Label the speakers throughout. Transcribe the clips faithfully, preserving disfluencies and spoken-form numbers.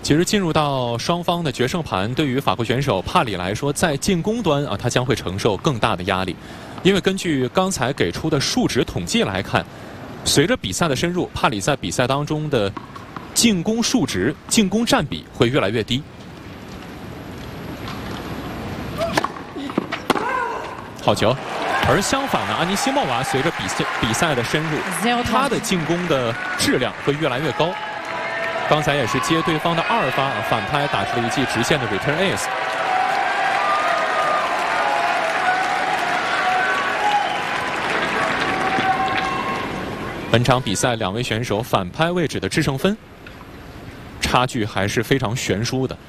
Speaker 1: 其实进入到双方的决胜盘，对于法国选手帕里来说，在进攻端啊，他将会承受更大的压力，因为根据刚才给出的数值统计来看，随着比赛的深入，帕里在比赛当中的进攻数值、进攻占比会越来越低。好球！而相反呢，安妮西莫娃随着比赛比赛的深入，她的进攻的质量会越来越高。刚才也是接对方的二发反拍打出了一记直线的 return ace。本场比赛两位选手反拍位置的制胜分差距还是非常悬殊的。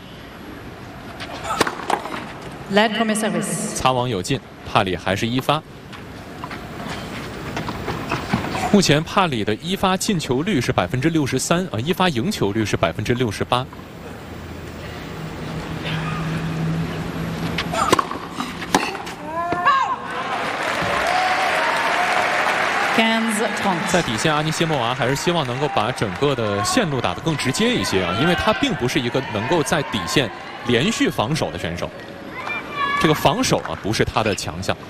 Speaker 1: 擦网有进，帕里还是一发。目前帕里的一发进球率是百分之六十三啊，一发赢球率是百分之六十八。在底线，阿尼西莫娃还是希望能够把整个的线路打得更直接一些啊，因为他并不是一个能够在底线连续防守的选手，这个防守啊不是他的强项。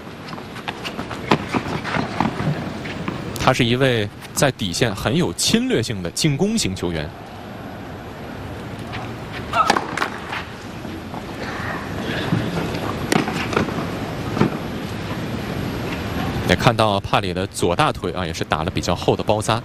Speaker 1: 他是一位在底线很有侵略性的进攻型球员。也看到帕里的左大腿啊，也是打了比较厚的包扎。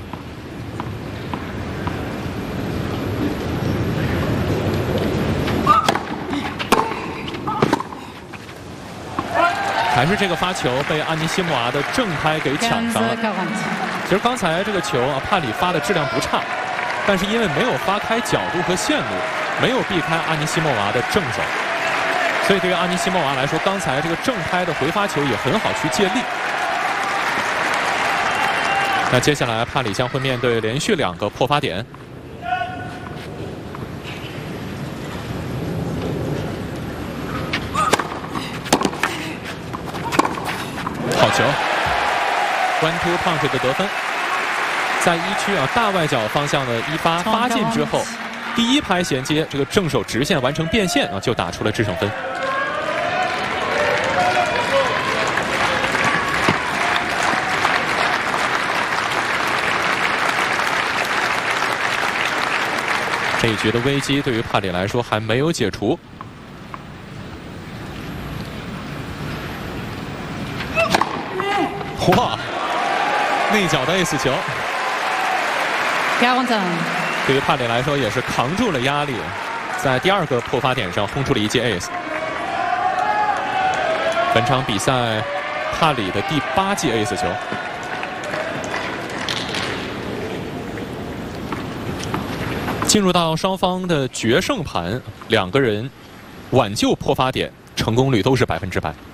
Speaker 1: 还是这个发球被安妮西莫娃的正拍给抢上了。其实刚才这个球啊，帕里发的质量不差，但是因为没有发开角度和线路，没有避开安妮西莫娃的正手，所以对于安妮西莫娃来说，刚才这个正拍的回发球也很好去借力。那接下来帕里将会面对连续两个破发点。好球 ，one two punch 的得分，在一区啊大外角方向的一发发进之后，第一拍衔接这个正手直线完成变线啊，就打出了制胜分。这一局的危机对于帕里来说还没有解除。哇，内角的 ace 球，对于帕里来说也是扛住了压力，在第二个破发点上轰出了一记 ace。本场比赛帕里的第八记 ace 球。进入到双方的决胜盘，两个人挽救破发点成功率都是百分之百。